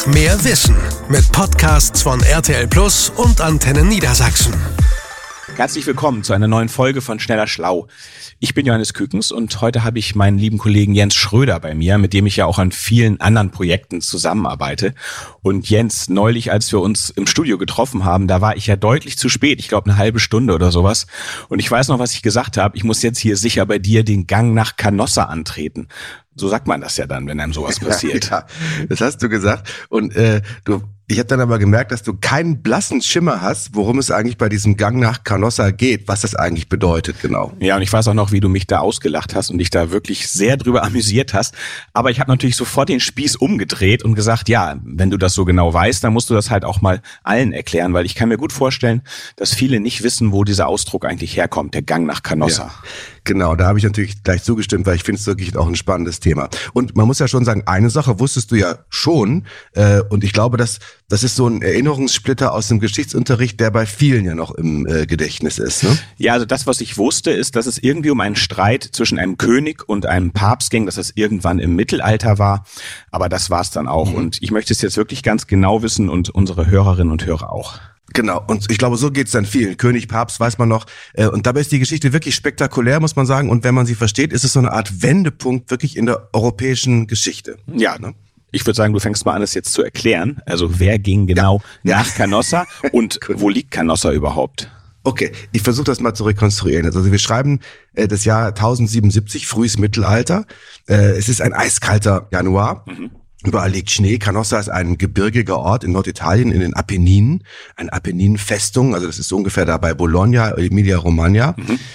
Mehr Wissen mit Podcasts von RTL Plus und Antenne Niedersachsen. Herzlich willkommen zu einer neuen Folge von Schneller Schlau. Ich bin Johannes Kükens und heute habe ich meinen lieben Kollegen Jens Schröder bei mir, mit dem ich ja auch an vielen anderen Projekten zusammenarbeite. Und Jens, neulich, als wir uns im Studio getroffen haben, da war ich ja deutlich zu spät. Ich glaube, eine halbe Stunde oder sowas. Und ich weiß noch, was ich gesagt habe. Ich muss jetzt hier sicher bei dir den Gang nach Canossa antreten. So sagt man das ja dann, wenn einem sowas passiert. Ja, das hast du gesagt. Und ich habe dann aber gemerkt, dass du keinen blassen Schimmer hast, worum es eigentlich bei diesem Gang nach Canossa geht, was das eigentlich bedeutet, genau. Ja, und ich weiß auch noch, wie du mich da ausgelacht hast und dich da wirklich sehr drüber amüsiert hast. Aber ich habe natürlich sofort den Spieß umgedreht und gesagt, ja, wenn du das so genau weißt, dann musst du das halt auch mal allen erklären, weil ich kann mir gut vorstellen, dass viele nicht wissen, wo dieser Ausdruck eigentlich herkommt, der Gang nach Canossa. Ja. Genau, da habe ich natürlich gleich zugestimmt, weil ich finde es wirklich auch ein spannendes Thema. Und man muss ja schon sagen, eine Sache wusstest du ja schon, und ich glaube, das ist so ein Erinnerungssplitter aus dem Geschichtsunterricht, der bei vielen ja noch im Gedächtnis ist, ne? Ja, also das, was ich wusste, ist, dass es irgendwie um einen Streit zwischen einem König und einem Papst ging, dass es irgendwann im Mittelalter war, aber das war es dann auch. Und ich möchte es jetzt wirklich ganz genau wissen und unsere Hörerinnen und Hörer auch. Genau, und ich glaube, so geht's dann vielen. König, Papst, weiß man noch. Und dabei ist die Geschichte wirklich spektakulär, muss man sagen. Und wenn man sie versteht, ist es so eine Art Wendepunkt wirklich in der europäischen Geschichte. Ja, ne? Ich würde sagen, du fängst mal an, es jetzt zu erklären. Also wer ging genau nach Canossa und wo liegt Canossa überhaupt? Okay, ich versuche das mal zu rekonstruieren. Also wir schreiben das Jahr 1077, frühes Mittelalter. Es ist ein eiskalter Januar. Überall liegt Schnee. Canossa ist ein gebirgiger Ort in Norditalien, in den Apenninen. Eine Apenninenfestung, also das ist so ungefähr da bei Bologna, Emilia-Romagna.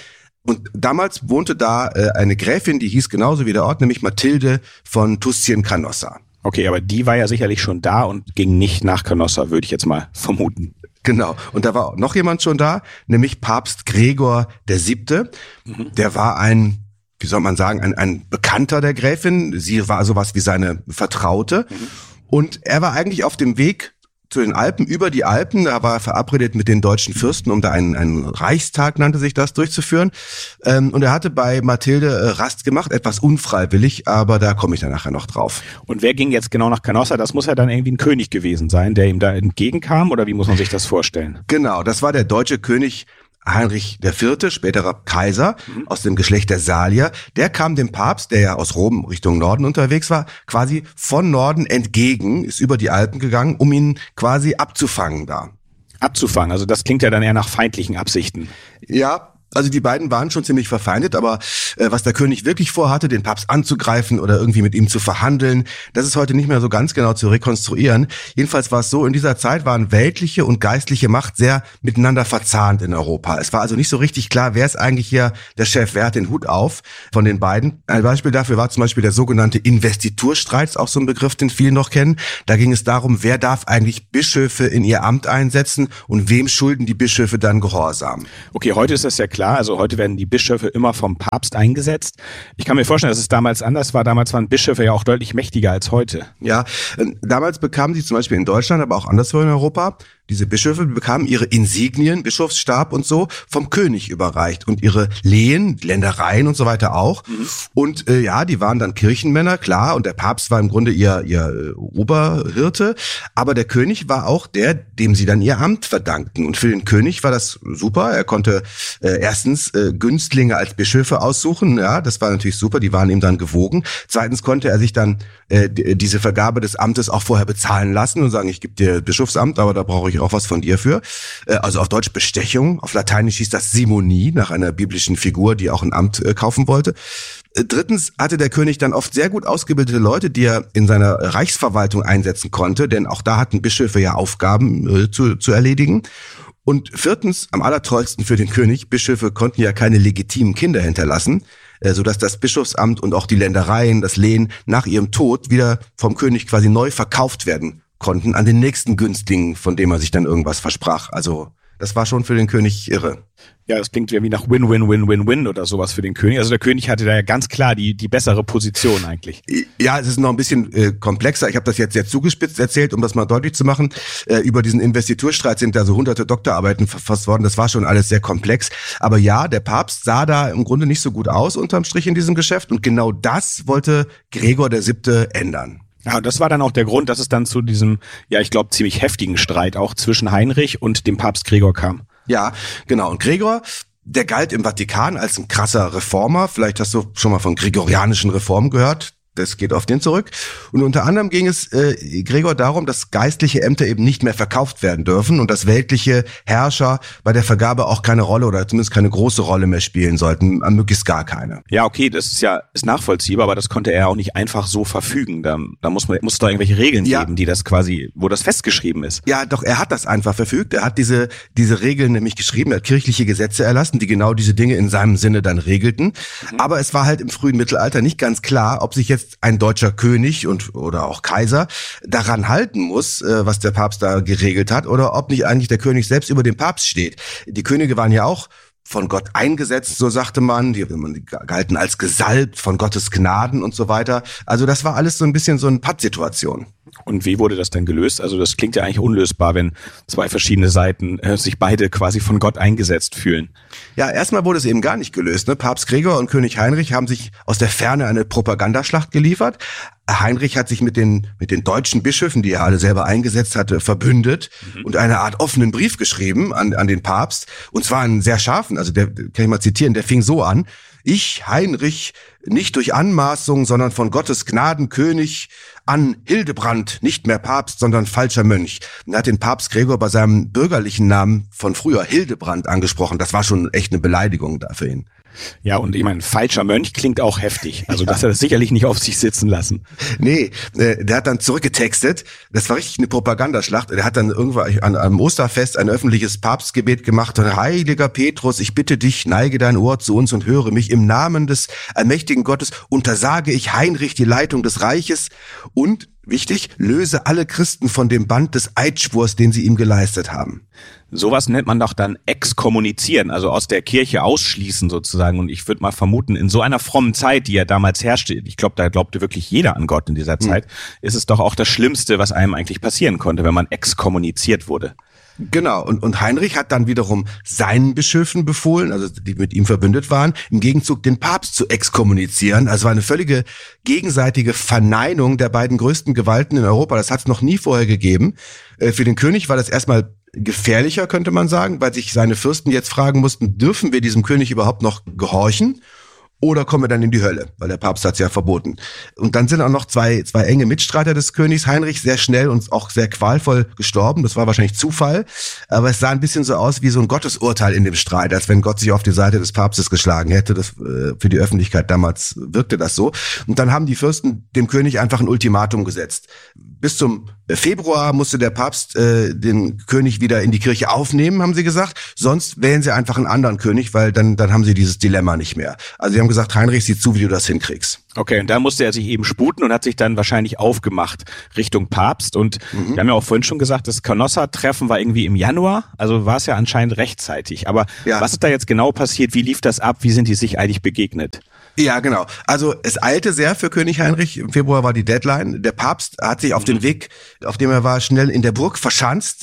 Und damals wohnte da eine Gräfin, die hieß genauso wie der Ort, nämlich Mathilde von Tuscien-Canossa. Okay, aber die war ja sicherlich schon da und ging nicht nach Canossa, würde ich jetzt mal vermuten. Genau. Und da war noch jemand schon da, nämlich Papst Gregor VII. Der war ein, wie soll man sagen, ein Bekannter der Gräfin. Sie war sowas wie seine Vertraute. Und er war eigentlich auf dem Weg zu den Alpen, über die Alpen. Da war er verabredet mit den deutschen Fürsten, um da einen Reichstag, nannte sich das, durchzuführen. Und er hatte bei Mathilde Rast gemacht, etwas unfreiwillig, aber da komme ich dann nachher noch drauf. Und wer ging jetzt genau nach Canossa? Das muss ja dann irgendwie ein König gewesen sein, der ihm da entgegenkam, oder wie muss man sich das vorstellen? Genau, das war der deutsche König Heinrich IV., späterer Kaiser, aus dem Geschlecht der Salier. Der kam dem Papst, der ja aus Rom Richtung Norden unterwegs war, quasi von Norden entgegen, ist über die Alpen gegangen, um ihn quasi abzufangen da. Abzufangen, also das klingt ja dann eher nach feindlichen Absichten. Ja, also die beiden waren schon ziemlich verfeindet, aber was der König wirklich vorhatte, den Papst anzugreifen oder irgendwie mit ihm zu verhandeln, das ist heute nicht mehr so ganz genau zu rekonstruieren. Jedenfalls war es so, in dieser Zeit waren weltliche und geistliche Macht sehr miteinander verzahnt in Europa. Es war also nicht so richtig klar, wer ist eigentlich hier der Chef, wer hat den Hut auf von den beiden. Ein Beispiel dafür war zum Beispiel der sogenannte Investiturstreit, auch so ein Begriff, den viele noch kennen. Da ging es darum, wer darf eigentlich Bischöfe in ihr Amt einsetzen und wem schulden die Bischöfe dann Gehorsam. Okay, heute ist das ja klar. Also heute werden die Bischöfe immer vom Papst eingesetzt. Ich kann mir vorstellen, dass es damals anders war. Damals waren Bischöfe ja auch deutlich mächtiger als heute. Ja, damals bekamen sie zum Beispiel in Deutschland, aber auch anderswo in Europa, diese Bischöfe bekamen ihre Insignien, Bischofsstab und so, vom König überreicht und ihre Lehen, Ländereien und so weiter auch. Und ja, die waren dann Kirchenmänner, klar, und der Papst war im Grunde ihr Oberhirte, aber der König war auch der, dem sie dann ihr Amt verdankten. Und für den König war das super. Er konnte erstens Günstlinge als Bischöfe aussuchen, ja, das war natürlich super, die waren ihm dann gewogen. Zweitens konnte er sich dann diese Vergabe des Amtes auch vorher bezahlen lassen und sagen, ich gebe dir Bischofsamt, aber da brauche ich auch was von dir für. Also auf Deutsch Bestechung, auf Lateinisch hieß das Simonie, nach einer biblischen Figur, die auch ein Amt kaufen wollte. Drittens hatte der König dann oft sehr gut ausgebildete Leute, die er in seiner Reichsverwaltung einsetzen konnte, denn auch da hatten Bischöfe ja Aufgaben zu erledigen. Und viertens, am allertollsten für den König, Bischöfe konnten ja keine legitimen Kinder hinterlassen, sodass das Bischofsamt und auch die Ländereien, das Lehen nach ihrem Tod wieder vom König quasi neu verkauft werden konnten an den nächsten Günstling, von dem er sich dann irgendwas versprach. Also das war schon für den König irre. Ja, das klingt ja wie nach Win-Win-Win-Win-Win oder sowas für den König. Also der König hatte da ja ganz klar die bessere Position eigentlich. Ja, es ist noch ein bisschen komplexer. Ich habe das jetzt sehr zugespitzt erzählt, um das mal deutlich zu machen. Über diesen Investiturstreit sind da so hunderte Doktorarbeiten verfasst worden. Das war schon alles sehr komplex. Aber ja, der Papst sah da im Grunde nicht so gut aus unterm Strich in diesem Geschäft. Und genau das wollte Gregor VII. Ändern. Ja, und das war dann auch der Grund, dass es dann zu diesem, ja, ich glaube, ziemlich heftigen Streit auch zwischen Heinrich und dem Papst Gregor kam. Ja, genau. Und Gregor, der galt im Vatikan als ein krasser Reformer. Vielleicht hast du schon mal von gregorianischen Reformen gehört. Das geht auf den zurück. Und unter anderem ging es Gregor darum, dass geistliche Ämter eben nicht mehr verkauft werden dürfen und dass weltliche Herrscher bei der Vergabe auch keine Rolle oder zumindest keine große Rolle mehr spielen sollten, möglichst gar keine. Ja, okay, das ist nachvollziehbar, aber das konnte er auch nicht einfach so verfügen. Da muss da irgendwelche Regeln geben, die das quasi, wo das festgeschrieben ist. Ja, doch, er hat das einfach verfügt. Er hat diese Regeln nämlich geschrieben. Er hat kirchliche Gesetze erlassen, die genau diese Dinge in seinem Sinne dann regelten. Aber es war halt im frühen Mittelalter nicht ganz klar, ob sich jetzt ein deutscher König oder auch Kaiser daran halten muss, was der Papst da geregelt hat, oder ob nicht eigentlich der König selbst über dem Papst steht. Die Könige waren ja auch von Gott eingesetzt, so sagte man, die galten als gesalbt von Gottes Gnaden und so weiter. Also das war alles so ein bisschen so eine Pattsituation. Und wie wurde das denn gelöst? Also das klingt ja eigentlich unlösbar, wenn zwei verschiedene Seiten sich beide quasi von Gott eingesetzt fühlen. Ja, erstmal wurde es eben gar nicht gelöst. Ne? Papst Gregor und König Heinrich haben sich aus der Ferne eine Propagandaschlacht geliefert. Heinrich hat sich mit den deutschen Bischöfen, die er alle selber eingesetzt hatte, verbündet und eine Art offenen Brief geschrieben an den Papst. Und zwar einen sehr scharfen, also der kann ich mal zitieren, der fing so an: Ich, Heinrich, nicht durch Anmaßung, sondern von Gottes Gnaden König, an Hildebrand, nicht mehr Papst, sondern falscher Mönch. Und er hat den Papst Gregor bei seinem bürgerlichen Namen von früher Hildebrand angesprochen. Das war schon echt eine Beleidigung da für ihn. Ja, und ich meine, falscher Mönch klingt auch heftig. Also das hat er sicherlich nicht auf sich sitzen lassen. Nee, der hat dann zurückgetextet. Das war richtig eine Propagandaschlacht. Der hat dann irgendwann an einem Osterfest ein öffentliches Papstgebet gemacht. Und Heiliger Petrus, ich bitte dich, neige dein Ohr zu uns und höre mich. Im Namen des allmächtigen Gottes untersage ich Heinrich die Leitung des Reiches und, wichtig, löse alle Christen von dem Band des Eidschwurs, den sie ihm geleistet haben. Sowas nennt man doch dann exkommunizieren, also aus der Kirche ausschließen sozusagen. Und ich würde mal vermuten, in so einer frommen Zeit, die ja damals herrschte, ich glaube, da glaubte wirklich jeder an Gott in dieser Zeit, ist es doch auch das Schlimmste, was einem eigentlich passieren konnte, wenn man exkommuniziert wurde. Genau, und Heinrich hat dann wiederum seinen Bischöfen befohlen, also die mit ihm verbündet waren, im Gegenzug den Papst zu exkommunizieren. Also war eine völlige gegenseitige Verneinung der beiden größten Gewalten in Europa. Das hat es noch nie vorher gegeben. Für den König war das erstmal gefährlicher, könnte man sagen, weil sich seine Fürsten jetzt fragen mussten, dürfen wir diesem König überhaupt noch gehorchen? Oder kommen wir dann in die Hölle, weil der Papst hat es ja verboten. Und dann sind auch noch zwei enge Mitstreiter des Königs, Heinrich, sehr schnell und auch sehr qualvoll gestorben. Das war wahrscheinlich Zufall, aber es sah ein bisschen so aus wie so ein Gottesurteil in dem Streit, als wenn Gott sich auf die Seite des Papstes geschlagen hätte. Das für die Öffentlichkeit damals wirkte das so. Und dann haben die Fürsten dem König einfach ein Ultimatum gesetzt. Bis zum Februar musste der Papst den König wieder in die Kirche aufnehmen, haben sie gesagt. Sonst wählen sie einfach einen anderen König, weil dann haben sie dieses Dilemma nicht mehr. Also sie haben gesagt, Heinrich, sieh zu, wie du das hinkriegst. Okay, und da musste er sich eben sputen und hat sich dann wahrscheinlich aufgemacht Richtung Papst. Und wir haben ja auch vorhin schon gesagt, das Canossa-Treffen war irgendwie im Januar, also war es ja anscheinend rechtzeitig. Aber was ist da jetzt genau passiert? Wie lief das ab? Wie sind die sich eigentlich begegnet? Ja, genau. Also es eilte sehr für König Heinrich. Im Februar war die Deadline. Der Papst hat sich auf den Weg, auf dem er war, schnell in der Burg verschanzt,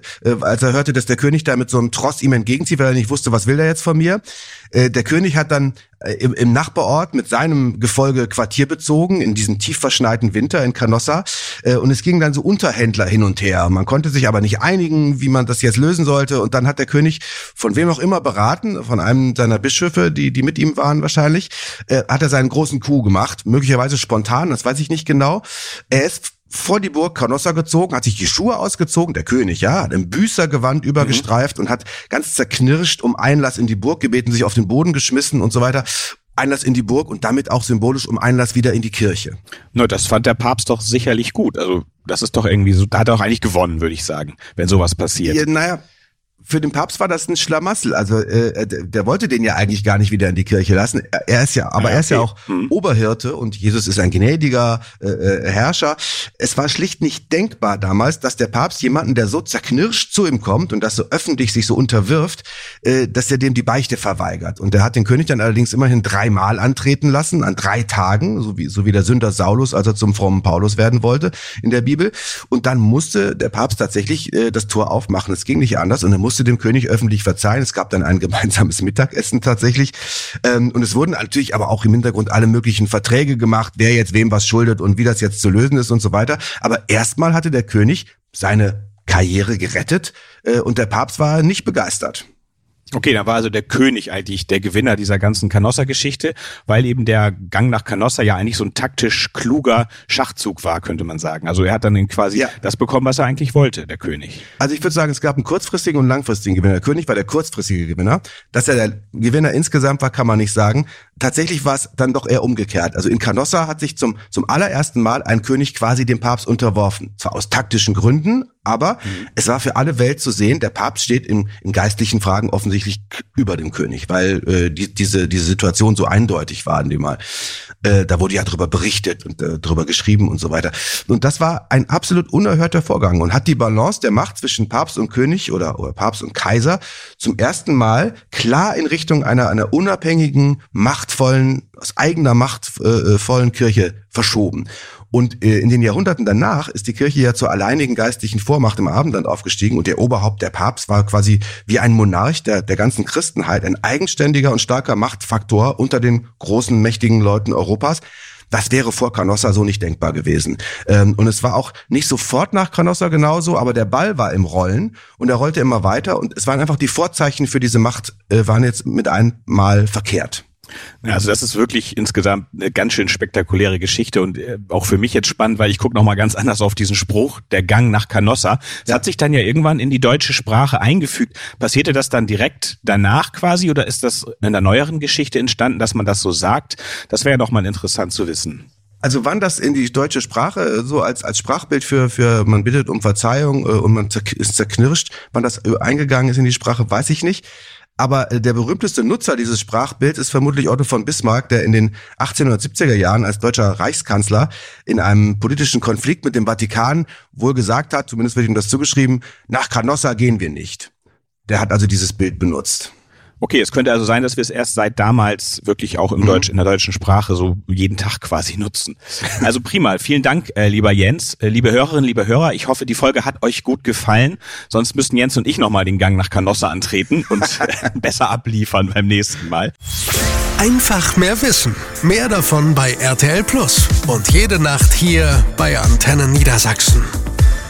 als er hörte, dass der König da mit so einem Tross ihm entgegenzieht, weil er nicht wusste, was will er jetzt von mir. Der König hat dann im Nachbarort mit seinem Gefolge Quartier bezogen, in diesem tief verschneiten Winter in Canossa. Und es gingen dann so Unterhändler hin und her. Man konnte sich aber nicht einigen, wie man das jetzt lösen sollte. Und dann hat der König von wem auch immer beraten, von einem seiner Bischöfe, die mit ihm waren wahrscheinlich, hat er seinen großen Coup gemacht, möglicherweise spontan, das weiß ich nicht genau. Er ist vor die Burg Canossa gezogen, hat sich die Schuhe ausgezogen, der König, ja, hat im Büßergewand übergestreift und hat ganz zerknirscht um Einlass in die Burg gebeten, sich auf den Boden geschmissen und so weiter. Einlass in die Burg und damit auch symbolisch um Einlass wieder in die Kirche. No, das fand der Papst doch sicherlich gut. Also das ist doch irgendwie so, da hat er auch eigentlich gewonnen, würde ich sagen, wenn sowas passiert. Ja, naja, für den Papst war das ein Schlamassel. Also der wollte den ja eigentlich gar nicht wieder in die Kirche lassen. Er ist ja auch Oberhirte und Jesus ist ein gnädiger Herrscher. Es war schlicht nicht denkbar damals, dass der Papst jemanden, der so zerknirscht zu ihm kommt und das so öffentlich sich so unterwirft, dass er dem die Beichte verweigert. Und er hat den König dann allerdings immerhin 3-mal antreten lassen, an 3 Tagen, so wie der Sünder Saulus, als er zum frommen Paulus werden wollte in der Bibel. Und dann musste der Papst tatsächlich das Tor aufmachen. Es ging nicht anders und er musste musste dem König öffentlich verzeihen. Es gab dann ein gemeinsames Mittagessen tatsächlich. Und es wurden natürlich aber auch im Hintergrund alle möglichen Verträge gemacht, wer jetzt wem was schuldet und wie das jetzt zu lösen ist und so weiter. Aber erstmal hatte der König seine Karriere gerettet und der Papst war nicht begeistert. Okay, da war also der König eigentlich der Gewinner dieser ganzen Canossa-Geschichte, weil eben der Gang nach Canossa ja eigentlich so ein taktisch kluger Schachzug war, könnte man sagen. Also er hat dann quasi das bekommen, was er eigentlich wollte, der König. Also ich würde sagen, es gab einen kurzfristigen und langfristigen Gewinner. Der König war der kurzfristige Gewinner. Dass er der Gewinner insgesamt war, kann man nicht sagen. Tatsächlich war es dann doch eher umgekehrt. Also in Canossa hat sich zum allerersten Mal ein König quasi dem Papst unterworfen. Zwar aus taktischen Gründen, aber es war für alle Welt zu sehen, der Papst steht in geistlichen Fragen offensichtlich über dem König, weil diese Situation so eindeutig war in dem Mal. Da wurde ja drüber berichtet und drüber geschrieben und so weiter. Und das war ein absolut unerhörter Vorgang und hat die Balance der Macht zwischen Papst und König oder Papst und Kaiser zum ersten Mal klar in Richtung einer unabhängigen, machtvollen, aus eigener Macht vollen Kirche verschoben. Und in den Jahrhunderten danach ist die Kirche ja zur alleinigen geistlichen Vormacht im Abendland aufgestiegen und der Oberhaupt, der Papst, war quasi wie ein Monarch der ganzen Christenheit, ein eigenständiger und starker Machtfaktor unter den großen, mächtigen Leuten Europas. Das wäre vor Canossa so nicht denkbar gewesen. Und es war auch nicht sofort nach Canossa genauso, aber der Ball war im Rollen und er rollte immer weiter und es waren einfach die Vorzeichen für diese Macht, waren jetzt mit einmal verkehrt. Ja, also das ist wirklich insgesamt eine ganz schön spektakuläre Geschichte und auch für mich jetzt spannend, weil ich gucke nochmal ganz anders auf diesen Spruch, der Gang nach Canossa. Das hat sich dann ja irgendwann in die deutsche Sprache eingefügt. Passierte das dann direkt danach quasi oder ist das in der neueren Geschichte entstanden, dass man das so sagt? Das wäre ja nochmal interessant zu wissen. Also wann das in die deutsche Sprache so als Sprachbild für man bittet um Verzeihung und man ist zerknirscht, wann das eingegangen ist in die Sprache, weiß ich nicht. Aber der berühmteste Nutzer dieses Sprachbilds ist vermutlich Otto von Bismarck, der in den 1870er Jahren als deutscher Reichskanzler in einem politischen Konflikt mit dem Vatikan wohl gesagt hat, zumindest wird ihm das zugeschrieben, nach Canossa gehen wir nicht. Der hat also dieses Bild benutzt. Okay, es könnte also sein, dass wir es erst seit damals wirklich auch in der deutschen Sprache so jeden Tag quasi nutzen. Also prima. Vielen Dank, lieber Jens. Liebe Hörerinnen, liebe Hörer, ich hoffe, die Folge hat euch gut gefallen. Sonst müssten Jens und ich nochmal den Gang nach Canossa antreten und besser abliefern beim nächsten Mal. Einfach mehr Wissen. Mehr davon bei RTL Plus. Und jede Nacht hier bei Antenne Niedersachsen.